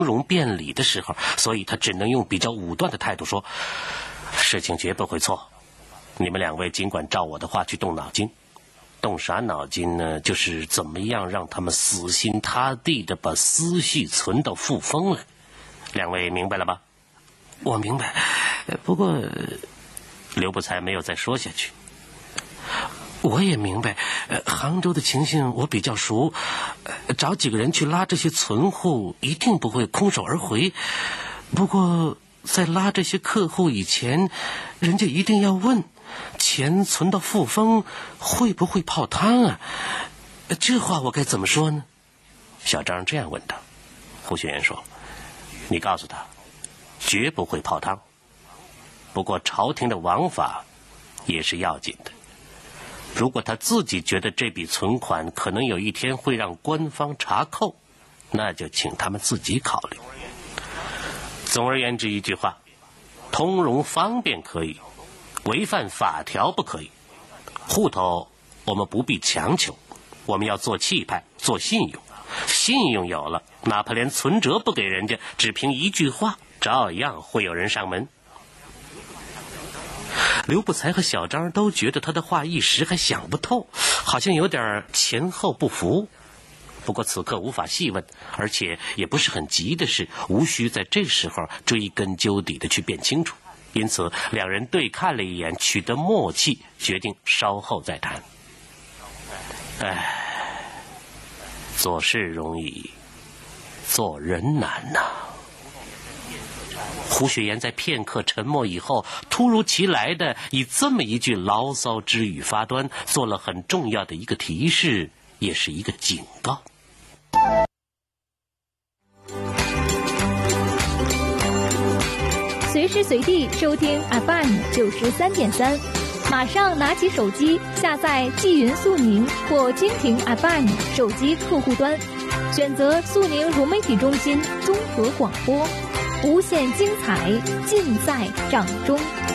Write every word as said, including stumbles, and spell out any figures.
容辩理的时候，所以他只能用比较武断的态度说：事情绝不会错，你们两位尽管照我的话去动脑筋。动啥脑筋呢？就是怎么样让他们死心塌地的把思绪存到复丰来。两位明白了吧？ 我明白，不过刘不才没有再说下去。 我也明白，呃，杭州的情形我比较熟，呃，找几个人去拉这些存户，一定不会空手而回。不过在拉这些客户以前，人家一定要问，钱存到富丰会不会泡汤啊？这话我该怎么说呢？ 小张这样问道。胡雪岩说：你告诉他，绝不会泡汤。不过朝廷的王法也是要紧的。如果他自己觉得这笔存款可能有一天会让官方查扣，那就请他们自己考虑。总而言之一句话，通融方便可以，违反法条不可以。户头我们不必强求，我们要做气派，做信用。信用有了，哪怕连存折不给人家，只凭一句话，照样会有人上门。 刘不才和小张都觉得他的话一时还想不透，好像有点前后不符。 不过此刻无法细问，而且也不是很急的事，无需在这时候追根究底的去辨清楚。因此两人对看了一眼，取得默契，决定稍后再谈。唉，做事容易，做人难呐、啊。胡雪岩在片刻沉默以后，突如其来的以这么一句牢骚之语发端，做了很重要的一个提示，也是一个警告。 随时随地收听 F M 九十三点三，马上拿起手机下载纪云速宁或蜻蜓 F M 手机客户端，选择速宁融媒体中心综合广播。无限精彩，尽在掌中。